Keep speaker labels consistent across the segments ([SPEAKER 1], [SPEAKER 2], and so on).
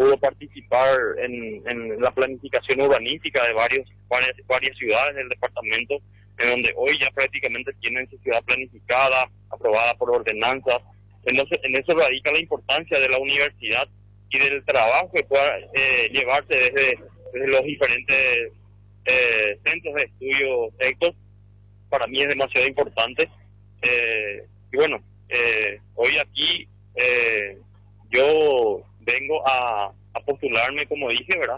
[SPEAKER 1] pudo participar en la planificación urbanística de varias ciudades del departamento, en donde hoy ya prácticamente tienen su ciudad planificada, aprobada por ordenanzas. Entonces, en eso radica la importancia de la universidad y del trabajo que pueda llevarse desde los diferentes centros de estudio. Héctor, para mí es demasiado importante. Y bueno, hoy aquí yo vengo a postularme, como dije, ¿verdad?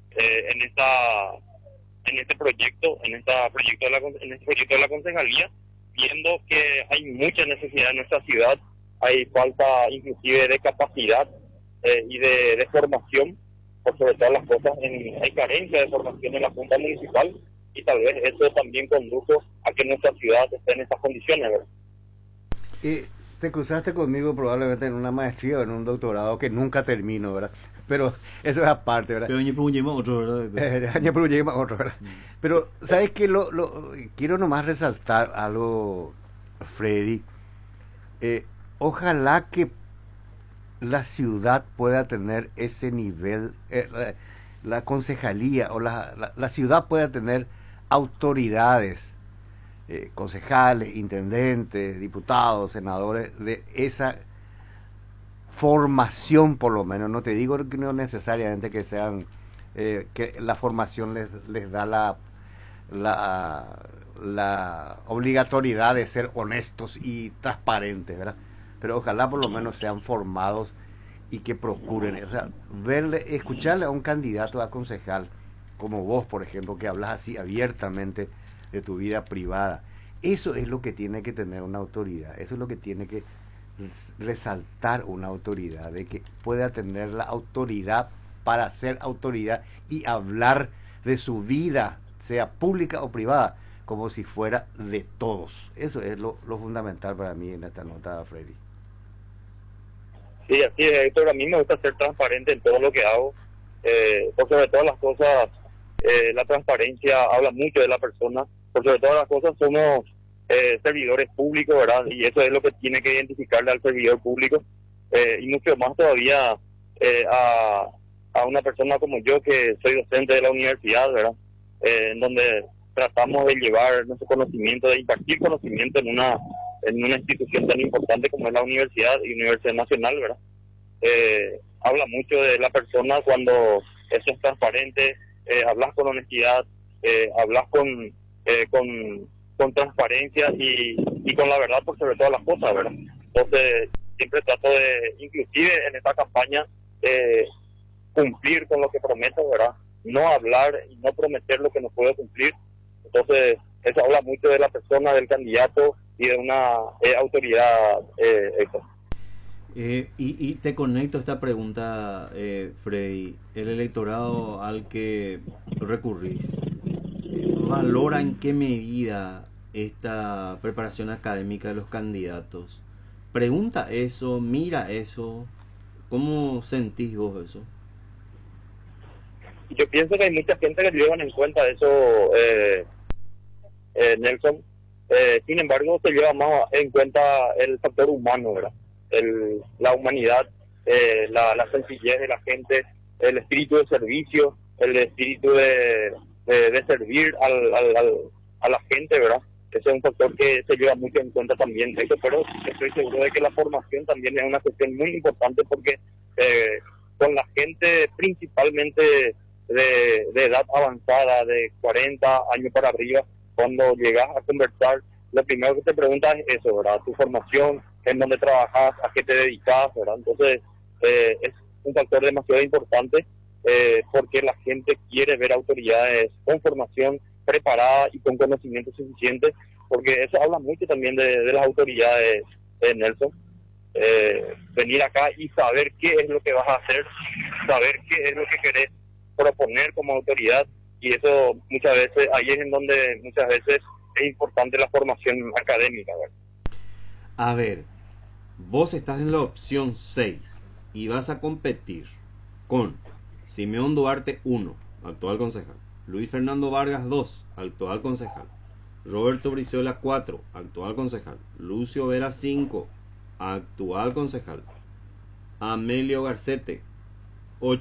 [SPEAKER 1] En este proyecto de la concejalía, viendo que hay mucha necesidad en nuestra ciudad, hay falta inclusive de capacidad y de formación, por sobre todas las cosas, hay carencia de formación en la Junta Municipal, y tal vez eso también condujo a que nuestra ciudad esté en estas condiciones, ¿verdad?
[SPEAKER 2] Y te cruzaste conmigo probablemente en una maestría o en un doctorado que nunca termino, ¿verdad? Pero eso es aparte, ¿verdad?
[SPEAKER 3] Pero año preguntemos otro, ¿verdad?
[SPEAKER 2] Año preguntemos otro, ¿verdad? Pero, ¿sabes qué? Quiero nomás resaltar algo, Freddy. Ojalá que la ciudad pueda tener ese nivel, la concejalía o la ciudad pueda tener autoridades, concejales, intendentes, diputados, senadores, de esa formación por lo menos. No te digo que no necesariamente que sean, que la formación les da la obligatoriedad de ser honestos y transparentes, ¿verdad? Pero ojalá por lo menos sean formados y que procuren, o sea, escucharle a un candidato a concejal como vos, por ejemplo, que hablas así abiertamente de tu vida privada. Eso es lo que tiene que tener una autoridad, eso es lo que tiene que resaltar una autoridad, de que pueda tener la autoridad para ser autoridad y hablar de su vida, sea pública o privada, como si fuera de todos. Eso es lo fundamental para mí en esta nota, Freddy.
[SPEAKER 1] Sí, así es, Héctor. A mí me gusta ser transparente en todo lo que hago, por sobre todas las cosas. La transparencia habla mucho de la persona. Por sobre todas las cosas somos servidores públicos, ¿verdad? Y eso es lo que tiene que identificarle al servidor público, y mucho más todavía a una persona como yo, que soy docente de la universidad, ¿verdad? En donde tratamos de llevar nuestro conocimiento, de impartir conocimiento en una institución tan importante como es la universidad y Universidad Nacional, ¿verdad? Habla mucho de la persona cuando eso es transparente, hablas con honestidad, hablas con transparencia y con la verdad por sobre todas las cosas, ¿verdad? Entonces, siempre trato de, inclusive en esta campaña, cumplir con lo que prometo, ¿verdad? No hablar y no prometer lo que no puedo cumplir. Entonces, eso habla mucho de la persona, del candidato y de una autoridad.
[SPEAKER 3] Y te conecto a esta pregunta, Freddy. El electorado al que recurrís, ¿valora en qué medida esta preparación académica de los candidatos? ¿Pregunta eso? ¿Mira eso? ¿Cómo sentís vos eso?
[SPEAKER 1] Yo pienso que hay mucha gente que llevan en cuenta eso, Nelson. Sin embargo, se lleva más en cuenta el factor humano, ¿verdad? La humanidad, la sencillez de la gente, el espíritu de servicio, el espíritu de servir a la gente, ¿verdad? Ese es un factor que se lleva mucho en cuenta también. Eso, pero estoy seguro de que la formación también es una cuestión muy importante, porque con la gente principalmente de edad avanzada, de 40 años para arriba, cuando llegas a conversar, lo primero que te preguntas es eso, ¿verdad? Tu formación, en dónde trabajas, a qué te dedicas, ¿verdad? Entonces, es un factor demasiado importante, porque la gente quiere ver autoridades con formación preparada y con conocimiento suficiente, porque eso habla mucho también de las autoridades, Nelson. Venir acá y saber qué es lo que vas a hacer, saber qué es lo que querés proponer como autoridad, y eso muchas veces, ahí es en donde muchas veces es importante la formación académica, ¿verdad?
[SPEAKER 3] A ver, vos estás en la opción 6 y vas a competir con Simeón Duarte 1, actual concejal, Luis Fernando Vargas 2, actual concejal, Roberto Brizuela 4, actual concejal, Lucio Vera 5, actual concejal, Amelio Garcete